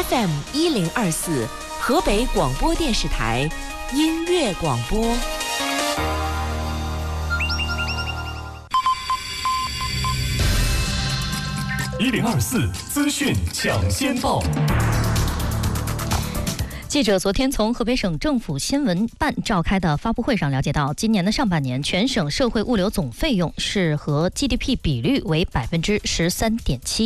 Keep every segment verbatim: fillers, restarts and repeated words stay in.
F M 一零二四，河北广播电视台音乐广播。 一零二四资讯抢先报。 记者昨天从河北省政府新闻办召开的发布会上了解到，今年的上半年全省社会物流总费用是和 G D P 比率为百分之十三点七。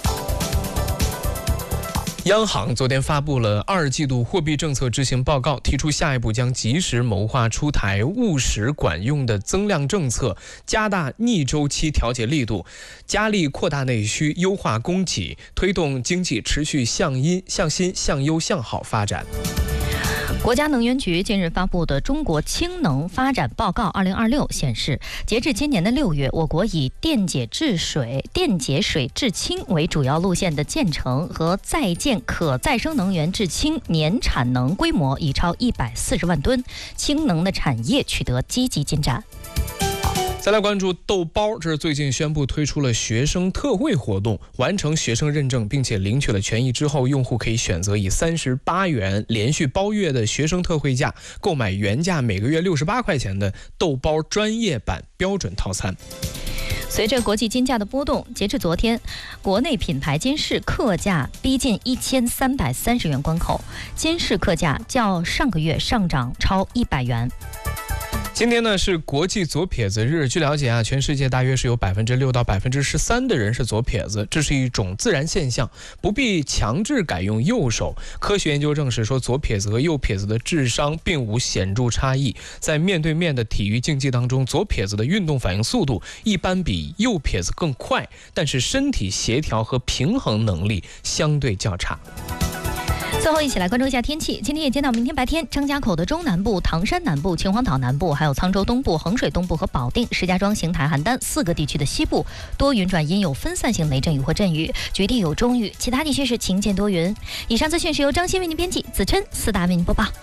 央行昨天发布了二季度货币政策执行报告，提出下一步将及时谋划出台务实管用的增量政策，加大逆周期调节力度，加力扩大内需，优化供给，推动经济持续向阴、向新、向优、向好发展。 国家能源局近日发布的《中国氢能发展报告二零二六》显示，截至今年的六月，我国以电解质水、电解水制氢为主要路线的建成和在建可再生能源制氢年产能规模已超一百四十万吨，氢能的产业取得积极进展。 再来关注豆包，这是最近宣布推出了学生特惠活动，完成学生认证并且领取了权益之后，用户可以选择以三十八元连续包月的学生特惠价购买原价每个月六十八块钱的豆包专业版标准套餐。 随着国际金价的波动，截至昨天，国内品牌金饰客价逼近一千三百三十元关口，金饰客价较上个月上涨超一百元。 今天呢是国际左撇子日。据了解啊，全世界大约是有百分之六到百分之十三的人是左撇子，这是一种自然现象，不必强制改用右手。科学研究证实说，左撇子和右撇子的智商并无显著差异。在面对面的体育竞技当中，左撇子的运动反应速度一般比右撇子更快，但是身体协调和平衡能力相对较差。 最后一起来关注一下天气。今天夜间到明天白天，张家口的中南部、唐山南部、秦皇岛南部，还有沧州东部、衡水东部和保定、石家庄、邢台、邯郸四个地区的西部多云转阴，有分散性雷阵雨或阵雨，局地有中雨，其他地区是晴间多云。以上资讯是由张鑫为您编辑，子琛四大为您播报。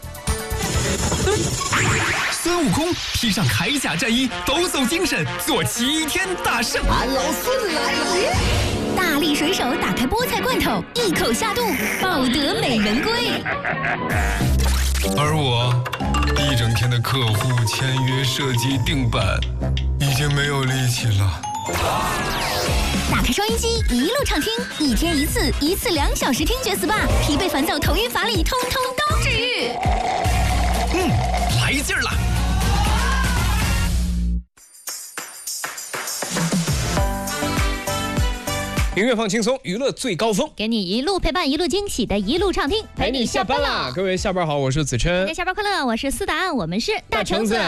孙悟空披上铠甲战衣，抖擞精神，做齐天大圣。 俺老孙来也！ 大力水手打开菠菜罐头，一口下肚，抱得美人归。 而我一整天的客户签约、设计、定版，已经没有力气了。 打开收音机，一路畅听，一天一次，一次两小时听觉 S P A， 疲惫烦躁、头晕乏力，通通都治愈。 嗯，来劲儿了！ 音乐放轻松，娱乐最高峰， 给你一路陪伴，一路惊喜的一路畅听， 陪你下班啦！各位下班好，我是子琛。 大家下班快乐，我是思达，我们是大橙子。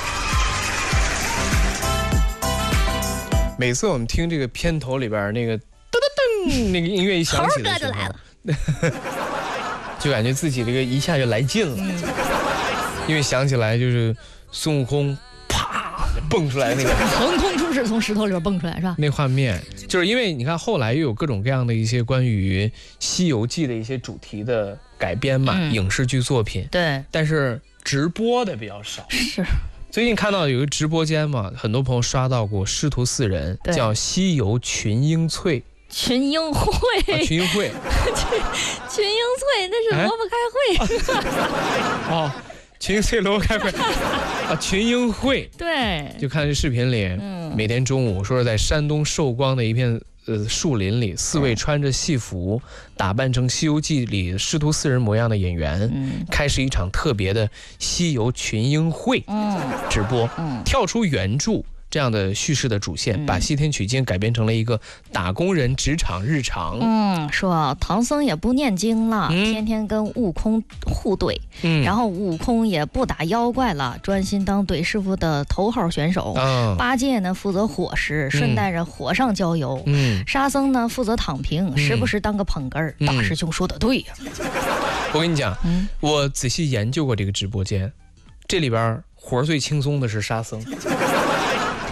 每次我们听这个片头里边那个噔噔噔那个音乐一响起的时候， 猴哥就来了， 就感觉自己这个一下就来劲了，嗯、因为想起来就是孙悟空啪蹦出来那个横空出世，从石头里边蹦出来是吧？ 那画面就是因为你看后来又有各种各样的一些关于《西游记》的一些主题的改编嘛，嗯、影视剧作品， 对， 但是直播的比较少， 是。 最近看到有个直播间嘛，很多朋友刷到过，师徒四人叫西游群英翠。 群英会、 啊、群英会群英翠那是萝卜开会、 哎、哦，群英翠萝卜开会啊，群英会对， 就看这视频里、嗯、每天中午说是在山东寿光的一片呃树林里，四位穿着戏服、嗯、打扮成《西游记》里师徒四人模样的演员、嗯、开始一场特别的西游群英会、嗯、直播、嗯、跳出原著这样的叙事的主线、嗯、把西天取经改编成了一个打工人职场日常。 嗯，说唐僧也不念经了、嗯、天天跟悟空互怼、嗯、然后悟空也不打妖怪了，专心当怼师傅的头号选手、嗯、八戒呢负责伙食，顺带着火上浇油、嗯、沙僧呢负责躺平、嗯、时不时当个捧哏、嗯、大师兄说的对呀、啊、 我跟你讲、嗯、我仔细研究过这个直播间，这里边活最轻松的是沙僧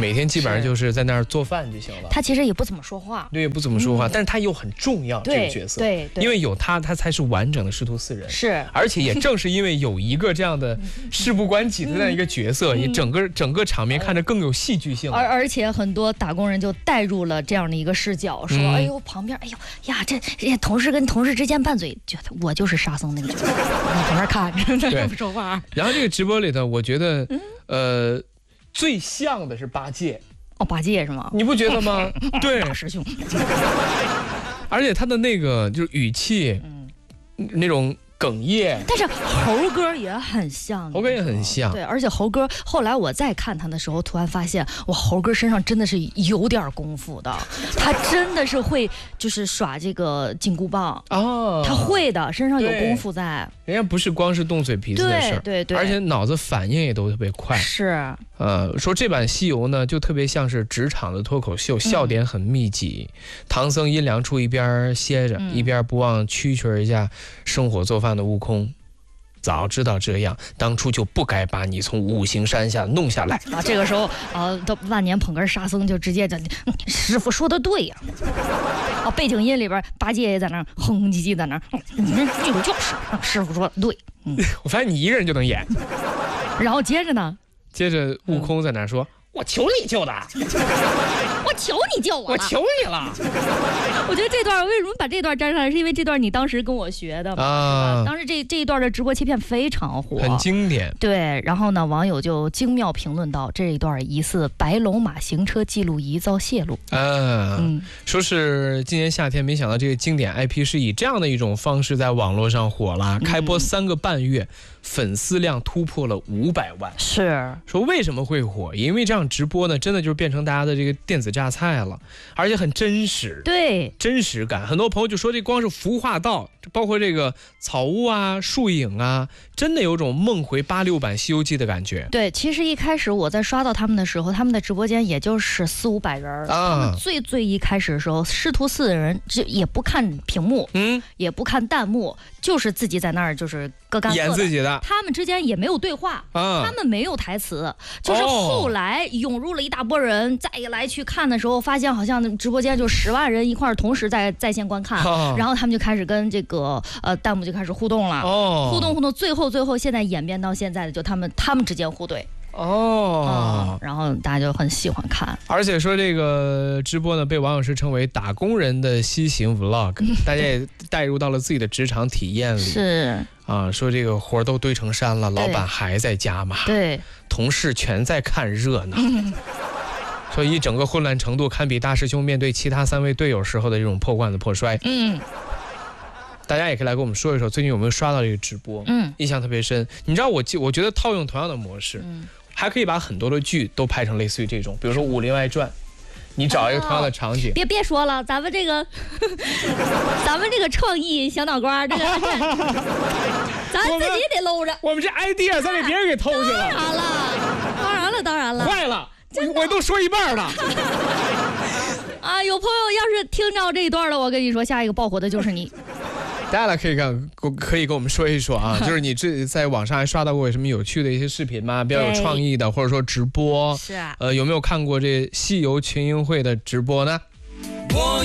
每天基本上就是在那儿做饭就行了。 他其实也不怎么说话， 对，也不怎么说话， 嗯、 但是他又很重要这个角色， 对，对， 因为有他，他才是完整的师徒四人。 是， 而且也正是因为有一个这样的事不关己的这样一个角色，也整个整个场面看着更有戏剧性。 而而且很多打工人就带入了这样的一个视角，说：“嗯、哎呦，旁边，哎呦呀，这这同事跟同事之间拌嘴，觉得我就是沙僧那个角色，在旁边看着，不说话。” 然后这个直播里头，我觉得，呃，最像的是八戒。 哦，八戒是吗？ 你不觉得吗？对， 大师兄。 而且他的那个就是语气，嗯、那种哽咽， 但是猴哥也很像， 猴哥也很像。 对，而且猴哥后来我再看他的时候，突然发现，哇，猴哥身上真的是有点功夫的，他真的是会就是耍这个金箍棒哦，他会的，身上有功夫在。 人家不是光是动嘴皮子的事儿， 对对对， 而且脑子反应也都特别快。 是， 呃，说这版《西游》呢，就特别像是职场的脱口秀，笑点很密集。嗯、唐僧阴凉处一边歇着，嗯、一边不忘蛐蛐一下生火做饭的悟空。早知道这样，当初就不该把你从五行山下弄下来啊！这个时候，啊，都万年捧哏沙僧就直接就，嗯、师傅说的对呀、啊！啊，背景音里边，八戒也在那儿哼哼唧唧在那儿，嗯，这个就是、啊、师傅说的对。 嗯，我发现你一个人就能演。 然后接着呢？ 接着悟空在那儿说：“嗯、我求你救的。” 我求你救我了！ 我求你了！ 我觉得这段为什么把这段粘上来，是因为这段你当时跟我学的嘛？啊，当时这这一段的直播切片非常火， 很经典。 对，然后呢，网友就精妙评论到这一段疑似白龙马行车记录仪遭泄露。 啊，嗯，说是今年夏天，没想到这个经典 I P 是以这样的一种方式在网络上火了。开播三个半月，嗯、粉丝量突破了五百万。 是说为什么会火？因为这样直播呢，真的就是变成大家的这个电子榨菜了，而且很真实， 对， 真实感。很多朋友就说这光是服化道，包括这个草屋啊、树影啊，真的有种梦回八六版《西游记》的感觉。 对，其实一开始我在刷到他们的时候，他们的直播间也就是四五百人啊。他们最最一开始的时候，师徒四人就也不看屏幕，嗯，也不看弹幕，就是自己在那儿就是各干各的演自己的。 他们之间也没有对话，啊、他们没有台词，就是后来涌入了一大波人，再一来去看的时候，发现好像直播间就十万人一块儿同时在在线观看，哦、然后他们就开始跟这个呃弹幕就开始互动了，哦、互动互动，最后最后现在演变到现在的就他们他们之间互怼。哦、嗯，然后大家就很喜欢看， 而且说这个直播呢，被网友是称为打工人的西行 vlog， 大家也带入到了自己的职场体验里。 是啊，说这个活都堆成山了，老板还在加码， 对， 同事全在看热闹。嗯，所以整个混乱程度堪比大师兄面对其他三位队友时候的这种破罐子破摔。嗯。大家也可以来跟我们说一说，最近有没有刷到这个直播？嗯，印象特别深。你知道我，我觉得套用同样的模式，嗯，还可以把很多的剧都拍成类似于这种，比如说《武林外传》，你找一个同样的场景。哦、 别别说了，咱们这个，咱们这个创意小脑瓜，这个，咱自己得搂着。 我们这 idea 咱给别人给偷去了。 当然了，当然了，当然了。 坏了，我我都说一半了。 啊，有朋友要是听着这一段了，我跟你说，下一个爆火的就是你。 大家可以跟可以跟我们说一说啊，就是你这在网上还刷到过什么有趣的一些视频吗？比较有创意的，或者说直播， 是啊， 呃，有没有看过这西游群英会的直播呢？